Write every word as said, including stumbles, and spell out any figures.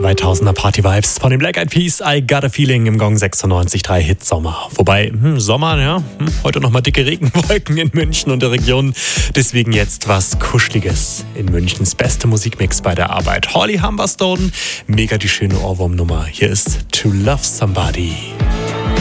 zweitausender Party-Vibes von den Black Eyed Peas, I Got a Feeling im Gong sechsundneunzig Komma drei Hit Sommer. Wobei, hm, Sommer, ja, hm, heute nochmal dicke Regenwolken in München und der Region. Deswegen jetzt was Kuscheliges in Münchens beste Musikmix bei der Arbeit. Holly Humberstone, mega die schöne Ohrwurmnummer. Hier ist To Love Somebody.